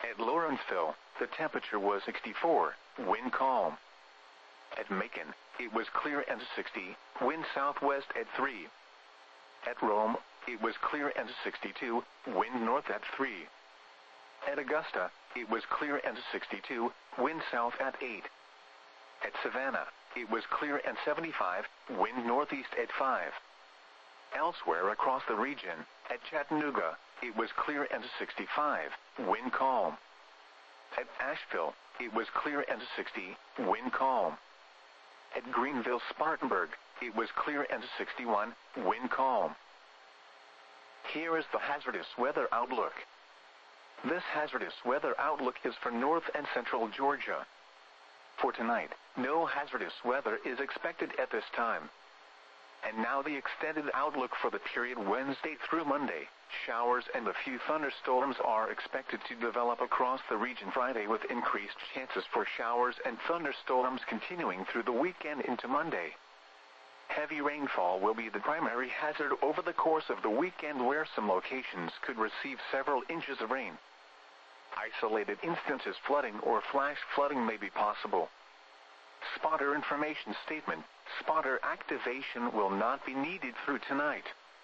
At Lawrenceville, the temperature was 64, wind calm. At Macon, it was clear and 60, wind southwest at 3. At Rome, it was clear and 62, wind north at 3. At Augusta, it was clear and 62, wind south at 8. At Savannah, it was clear and 75, wind northeast at 5. Elsewhere across the region, at Chattanooga, it was clear and 65, wind calm. At Asheville, it was clear and 60, wind calm. At Greenville-Spartanburg, it was clear and 61, wind calm. Here is the hazardous weather outlook. This hazardous weather outlook is for north and central Georgia. For tonight, no hazardous weather is expected at this time. And now the extended outlook for the period Wednesday through Monday. Showers and a few thunderstorms are expected to develop across the region Friday, with increased chances for showers and thunderstorms continuing through the weekend into Monday. Heavy rainfall will be the primary hazard over the course of the weekend, where some locations could receive several inches of rain. Isolated instances flooding or flash flooding may be possible. Spotter information statement: spotter activation will not be needed through tonight.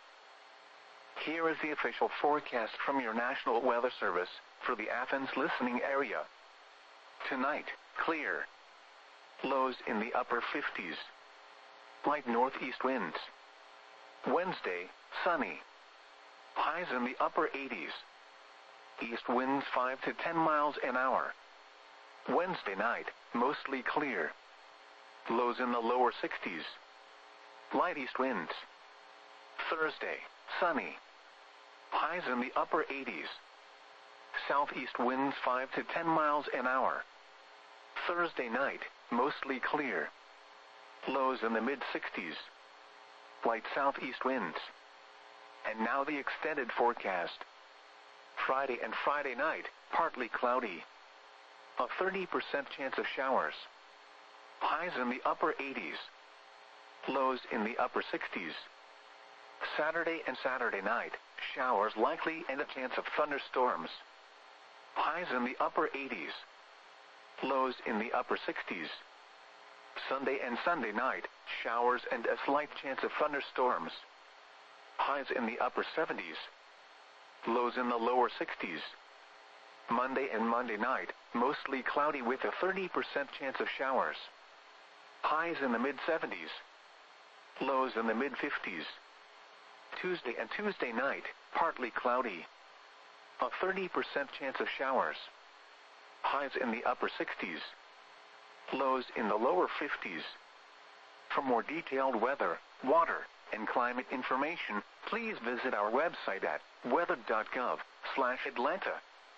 Here is the official forecast from your National Weather Service for the Athens listening area. Tonight, clear. Lows in the upper 50s. Light northeast winds. Wednesday, sunny. Highs in the upper 80s. East winds 5 to 10 miles an hour. Wednesday night, mostly clear. Lows in the lower 60s. Light east winds. Thursday, sunny. Highs in the upper 80s. Southeast winds 5 to 10 miles an hour. Thursday night, mostly clear. Lows in the mid-60s. Light southeast winds. And now the extended forecast. Friday and Friday night, partly cloudy. A 30% chance of showers. Highs in the upper 80s. Lows in the upper 60s. Saturday and Saturday night, showers likely and a chance of thunderstorms. Highs in the upper 80s. Lows in the upper 60s. Sunday and Sunday night, showers and a slight chance of thunderstorms. Highs in the upper 70s. Lows in the lower 60s. Monday and Monday night, mostly cloudy with a 30% chance of showers. Highs in the mid-70s. Lows in the mid-50s. Tuesday and Tuesday night, partly cloudy. A 30% chance of showers. Highs in the upper 60s. Lows in the lower 50s. For more detailed weather, water, and climate information, please visit our website at weather.gov/Atlanta.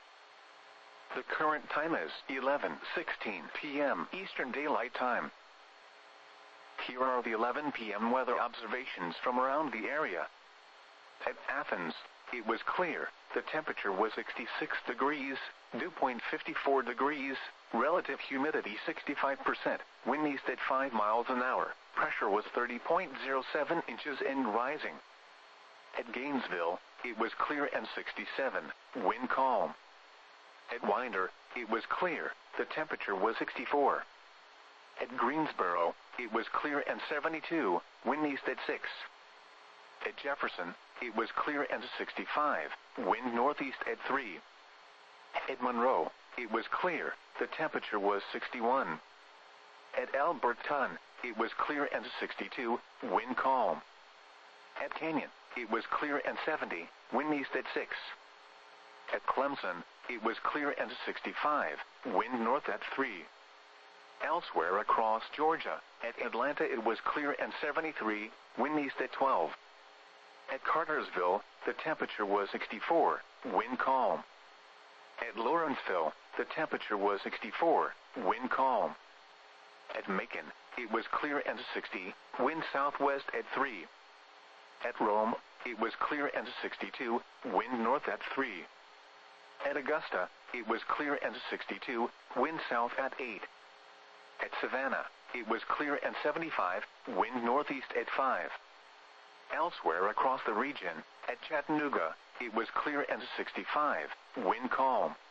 The current time is 11:16 p.m. Eastern Daylight Time. Here are the 11 p.m. weather observations from around the area. At Athens, it was clear. The temperature was 66 degrees, dew point 54 degrees, relative humidity 65%, wind east at 5 miles an hour, pressure was 30.07 inches and rising. At Gainesville, it was clear and 67, wind calm. At Winder, it was clear. The temperature was 64. At Greensboro, it was clear and 72, wind east at 6. At Jefferson, it was clear and 65, wind northeast at 3. At Monroe, it was clear. The temperature was 61. At Alberton, it was clear and 62, wind calm. At Canyon, it was clear and 70, wind east at 6. At Clemson, it was clear and 65, wind north at 3. Elsewhere across Georgia, at Atlanta it was clear and 73, wind east at 12. At Cartersville, the temperature was 64, wind calm. At Lawrenceville, the temperature was 64, wind calm. At Macon, it was clear and 60, wind southwest at 3. At Rome, it was clear and 62, wind north at 3. At Augusta, it was clear and 62, wind south at 8. At Savannah, it was clear and 75, wind northeast at 5. Elsewhere across the region, at Chattanooga, it was clear and 65, wind calm.